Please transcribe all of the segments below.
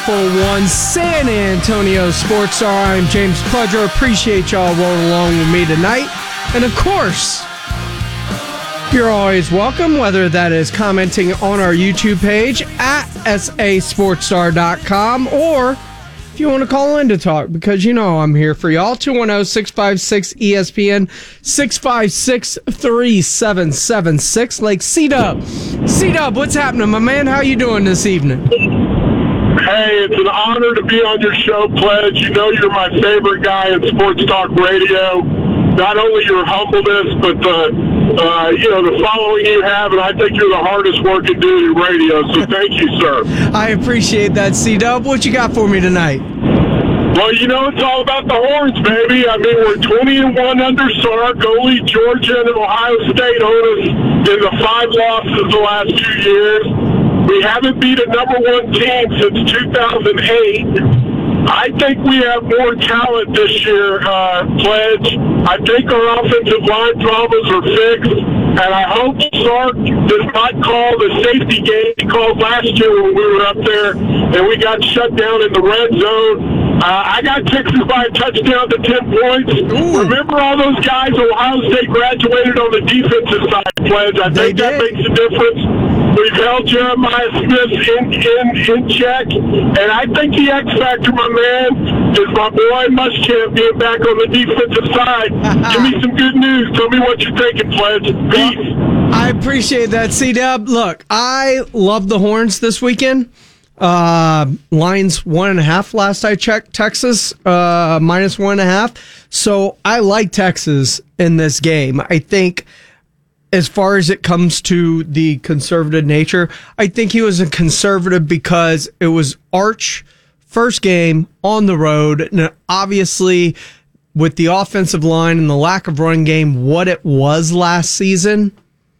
94.1 San Antonio Sports Star. I'm James Pledger. Appreciate y'all rolling along with me tonight. And of course, you're always welcome, whether that is commenting on our YouTube page at sasportstar.com or if you want to call in to talk, because you know I'm here for y'all. 210-656-ESPN, 656-3776. Like C-Dub. C-Dub, what's happening, my man? How you doing this evening? Hey, it's an honor to be on your show, Pledge. You know you're my favorite guy in sports talk radio. Not only your humbleness, but the following you have, and I think you're the hardest working dude in radio. So thank you, sir. I appreciate that, C-Dub. What you got for me tonight? Well, it's all about the Horns, baby. I mean, we're 20-1 under Sark. Only Georgia and Ohio State own us in the 5 losses the last 2 years. We haven't beat a number 1 team since 2008. I think we have more talent this year, Pledge. I think our offensive line problems are fixed, and I hope Sark does not call the safety game he called last year when we were up there and we got shut down in the red zone. I got Texas by a touchdown to 10 points. Ooh. Remember all those guys Ohio State graduated on the defensive side, Pledge. I think that makes a difference. We've held Jeremiah Smith in check, and I think the X factor, my man, is my boy Muschamp being back on the defensive side. Give me some good news. Tell me what you're thinking, Pledge. Peace. I appreciate that, C-Dub. Look, I love the Horns this weekend. Lines 1.5 last I checked. Texas minus 1.5. So I like Texas in this game. I think as far as it comes to the conservative nature, I think he was a conservative because it was Arch first game on the road. And obviously with the offensive line and the lack of run game, what it was last season,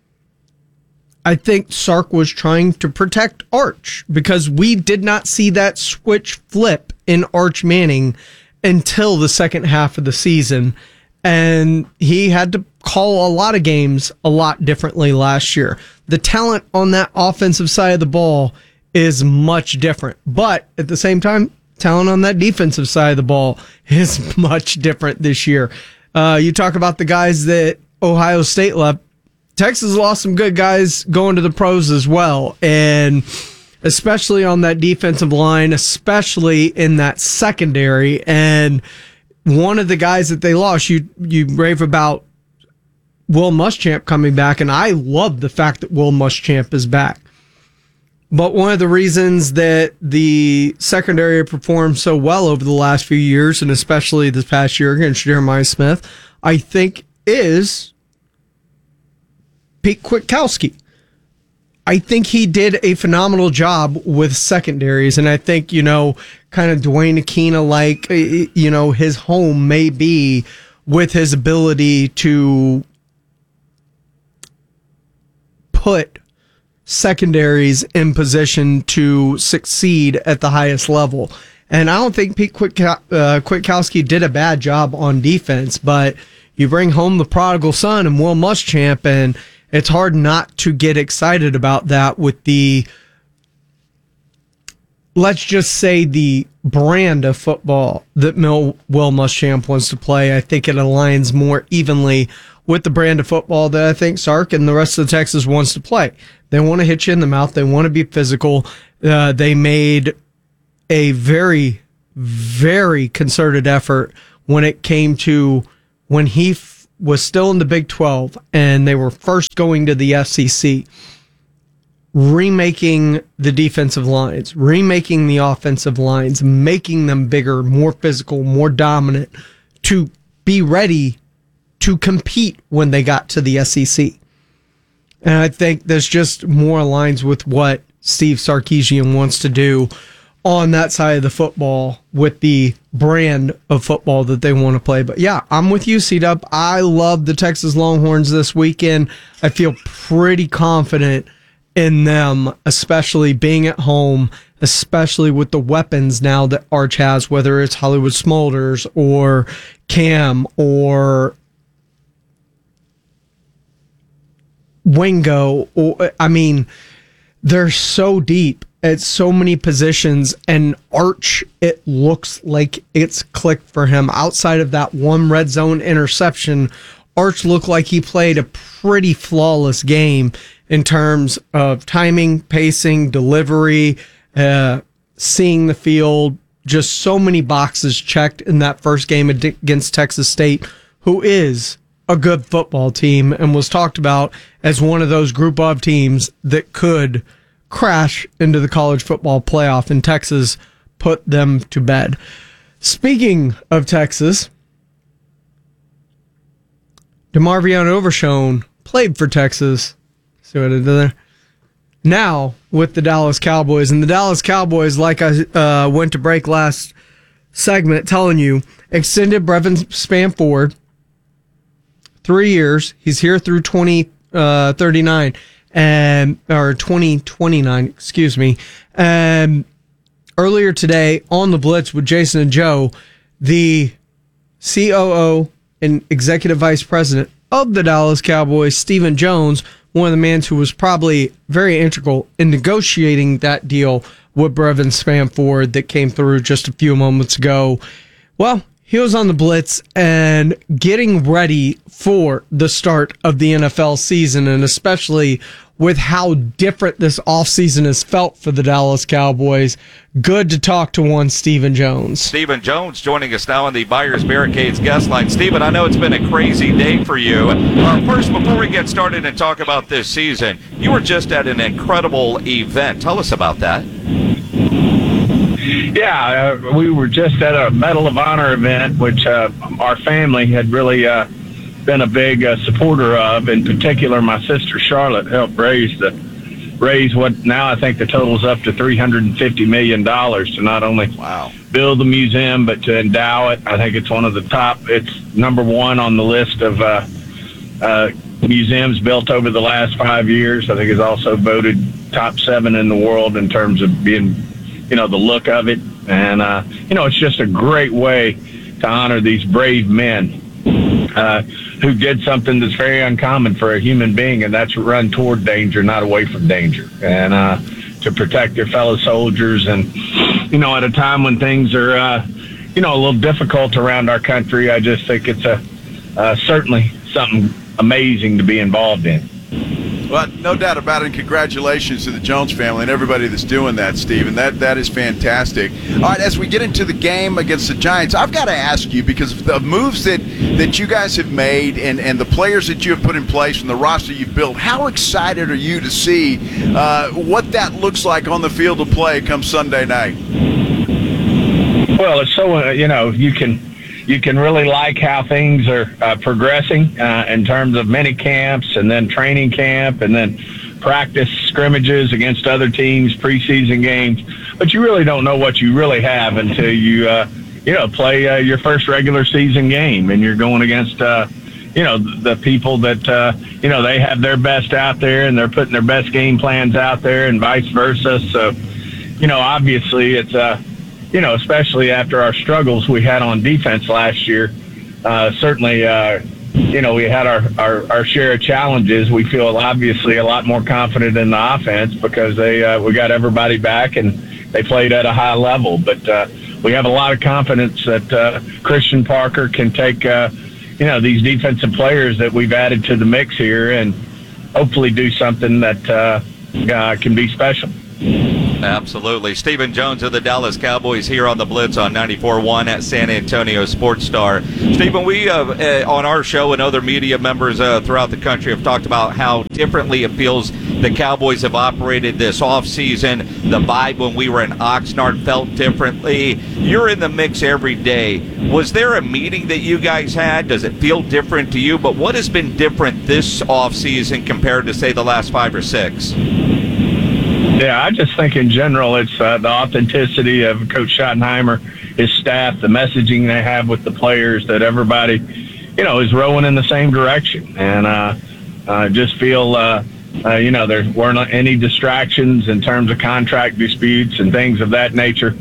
I think Sark was trying to protect Arch because we did not see that switch flip in Arch Manning until the second half of the season. And he had to call a lot of games a lot differently last year. The talent on that offensive side of the ball is much different. But at the same time, talent on that defensive side of the ball is much different this year. You talk about the guys that Ohio State left. Texas lost some good guys going to the pros as well, and especially on that defensive line, especially in that secondary. And one of the guys that they lost, you rave about Will Muschamp coming back, and I love the fact that Will Muschamp is back. But one of the reasons that the secondary performed so well over the last few years, and especially this past year against Jeremiah Smith, I think is Pete Kwiatkowski. I think he did a phenomenal job with secondaries, and I think, kind of Dwayne Akina-like, his home may be with his ability to put secondaries in position to succeed at the highest level. And I don't think Pete Kwiatkowski did a bad job on defense, but you bring home the prodigal son and Will Muschamp, and it's hard not to get excited about that with the, let's just say, the brand of football that Will Muschamp wants to play. I think it aligns more evenly with the brand of football that I think Sark and the rest of Texas wants to play. They want to hit you in the mouth. They want to be physical. They made a very, very concerted effort when it came to when he was still in the Big 12 and they were first going to the SEC, remaking the defensive lines, remaking the offensive lines, making them bigger, more physical, more dominant, to be ready to compete when they got to the SEC. And I think there's just more aligns with what Steve Sarkisian wants to do on that side of the football with the brand of football that they want to play. But yeah, I'm with you, C-Dub. I love the Texas Longhorns this weekend. I feel pretty confident in them, especially being at home, especially with the weapons now that Arch has, whether it's Hollywood Smulders or Cam or Wingo. They're so deep at so many positions, and Arch, it looks like it's clicked for him. Outside of that one red zone interception, Arch looked like he played a pretty flawless game in terms of timing, pacing, delivery, seeing the field. Just so many boxes checked in that first game against Texas State, who is a good football team and was talked about as one of those group of teams that could crash into the college football playoff, and Texas put them to bed. Speaking of Texas, DeMarvion Overshown played for Texas. See what I did there? Now with the Dallas Cowboys. And the Dallas Cowboys, like I went to break last segment telling you, extended Brevin Spann-Ford 3 years. He's here through 2039 or 2029, excuse me. And earlier today on the Blitz with Jason and Joe, the COO and executive vice president of the Dallas Cowboys, Stephen Jones, one of the men who was probably very integral in negotiating that deal with Brevin Spann-Ford that came through just a few moments ago. Well, he was on the Blitz and getting ready for the start of the NFL season, and especially with how different this offseason has felt for the Dallas Cowboys. Good to talk to one Stephen Jones. Stephen Jones joining us now on the Buyers Barricades guest line. Stephen, I know it's been a crazy day for you. First, before we get started and talk about this season, you were just at an incredible event. Tell us about that. Yeah, we were just at a Medal of Honor event, which our family had really been a big supporter of. In particular, my sister Charlotte helped raise what now I think the total's up to $350 million to not only build the museum, but to endow it. I think it's one of the top. It's number one on the list of museums built over the last 5 years. I think it's also voted top 7 in the world in terms of being, the look of it. And, it's just a great way to honor these brave men who did something that's very uncommon for a human being, and that's run toward danger, not away from danger, and to protect their fellow soldiers. And, at a time when things are, a little difficult around our country, I just think it's certainly something amazing to be involved in. Well, no doubt about it, and congratulations to the Jones family and everybody that's doing that, Stephen. That is fantastic. All right, as we get into the game against the Giants, I've got to ask you, because of the moves that you guys have made and the players that you have put in place and the roster you've built, how excited are you to see what that looks like on the field of play come Sunday night? Well, it's so, you can really like how things are progressing in terms of mini camps and then training camp and then practice scrimmages against other teams, preseason games. But you really don't know what you really have until you, play your first regular season game, and you're going against, the people that, they have their best out there and they're putting their best game plans out there and vice versa. So, obviously it's especially after our struggles we had on defense last year, certainly, we had our share of challenges. We feel obviously a lot more confident in the offense because we got everybody back and they played at a high level. But we have a lot of confidence that Christian Parker can take, these defensive players that we've added to the mix here and hopefully do something that can be special. Absolutely. Stephen Jones of the Dallas Cowboys here on the Blitz on 94.1 at San Antonio Sports Star. Stephen, we on our show and other media members throughout the country have talked about how differently it feels the Cowboys have operated this offseason. The vibe when we were in Oxnard felt differently. You're in the mix every day. Was there a meeting that you guys had? Does it feel different to you? But what has been different this offseason compared to, say, the last 5 or 6? Yeah, I just think in general it's the authenticity of Coach Schottenheimer, his staff, the messaging they have with the players, that everybody, is rowing in the same direction. And I just feel, there weren't any distractions in terms of contract disputes and things of that nature.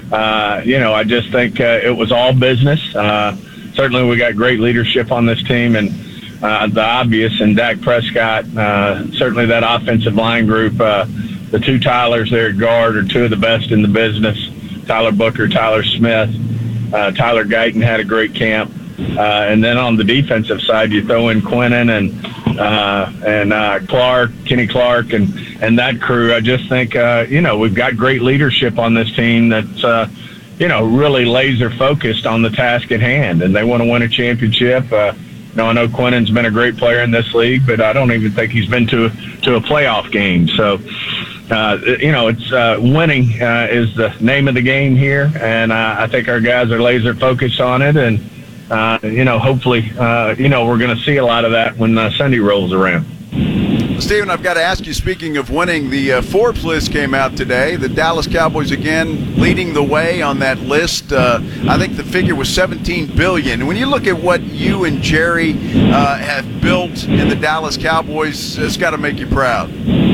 I just think it was all business. Certainly we got great leadership on this team, and the obvious in Dak Prescott, certainly that offensive line group, the two Tylers there at guard are two of the best in the business. Tyler Booker, Tyler Smith. Tyler Guyton had a great camp. And then on the defensive side, you throw in Quinnen and Clark, Kenny Clark, and that crew. I just think, we've got great leadership on this team that's, really laser focused on the task at hand, and they want to win a championship. I know Quinnen's been a great player in this league, but I don't even think he's been to a playoff game. So, it's winning is the name of the game here, and I think our guys are laser focused on it, and hopefully, we're going to see a lot of that when Sunday rolls around. Stephen, I've got to ask you, speaking of winning, the Forbes list came out today. The Dallas Cowboys again leading the way on that list. I think the figure was $17 billion. When you look at what you and Jerry have built in the Dallas Cowboys, it's got to make you proud.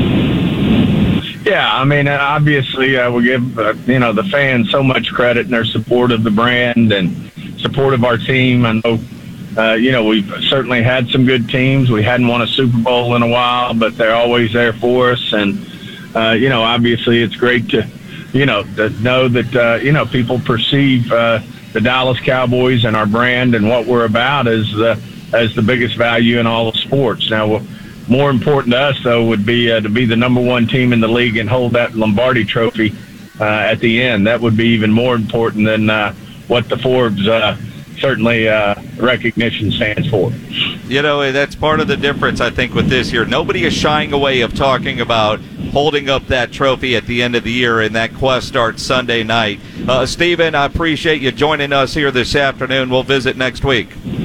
Yeah, I mean, obviously we give, the fans so much credit in their support of the brand and support of our team. I know, we've certainly had some good teams. We hadn't won a Super Bowl in a while, but they're always there for us. And, obviously it's great to know that, people perceive the Dallas Cowboys and our brand and what we're about as the biggest value in all of sports. Now, more important to us, though, would be to be the number one team in the league and hold that Lombardi trophy at the end. That would be even more important than what the Forbes certainly recognition stands for. That's part of the difference, I think, with this year. Nobody is shying away of talking about holding up that trophy at the end of the year, and that quest starts Sunday night. Stephen, I appreciate you joining us here this afternoon. We'll visit next week.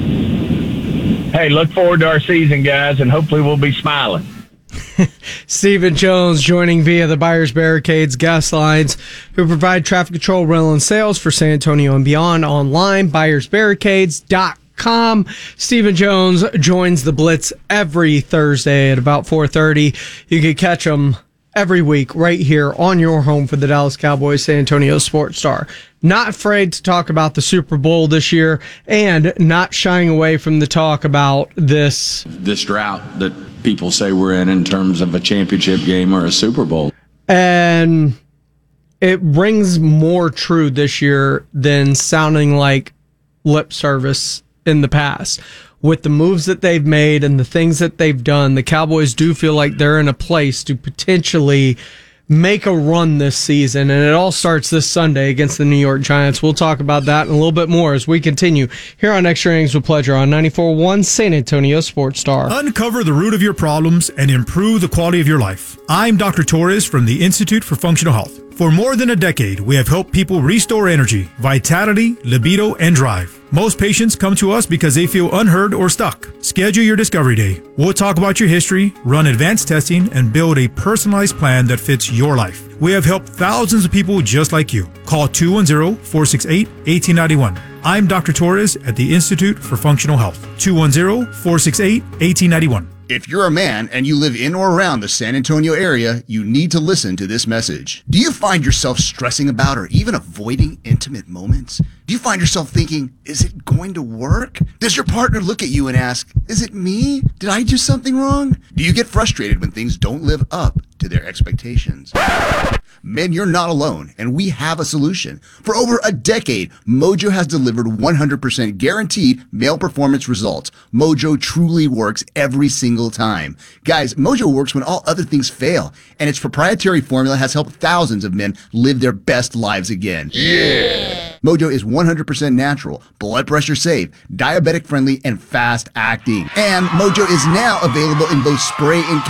Hey, look forward to our season, guys, and hopefully we'll be smiling. Stephen Jones joining via the Buyers Barricades gas lines, who provide traffic control, rental, and sales for San Antonio and beyond online, buyersbarricades.com. Stephen Jones joins the Blitz every Thursday at about 4:30. You can catch him every week right here on your home for the Dallas Cowboys, San Antonio Sports Star. Not afraid to talk about the Super Bowl this year and not shying away from the talk about this drought that people say we're in terms of a championship game or a Super Bowl. And it rings more true this year than sounding like lip service in the past. With the moves that they've made and the things that they've done, the Cowboys do feel like they're in a place to potentially make a run this season, and it all starts this Sunday against the New York Giants. We'll talk about that and a little bit more as we continue here on Extra Innings with Pleasure on 94.1 San Antonio Sports Star. Uncover the root of your problems and improve the quality of your life. I'm Dr. Torres from the Institute for Functional Health. For more than a decade, we have helped people restore energy, vitality, libido, and drive. Most patients come to us because they feel unheard or stuck. Schedule your discovery day. We'll talk about your history, run advanced testing, and build a personalized plan that fits your life. We have helped thousands of people just like you. Call 210-468-1891. I'm Dr. Torres at the Institute for Functional Health. 210-468-1891. If you're a man and you live in or around the San Antonio area, you need to listen to this message. Do you find yourself stressing about or even avoiding intimate moments? Do you find yourself thinking, is it going to work? Does your partner look at you and ask, is it me? Did I do something wrong? Do you get frustrated when things don't live up to their expectations? Men, you're not alone, and we have a solution. For over a decade, Mojo has delivered 100% guaranteed male performance results. Mojo truly works every single time. Guys, Mojo works when all other things fail, and its proprietary formula has helped thousands of men live their best lives again. Yeah! Mojo is 100% natural, blood pressure safe, diabetic friendly, and fast acting. And Mojo is now available in both spray and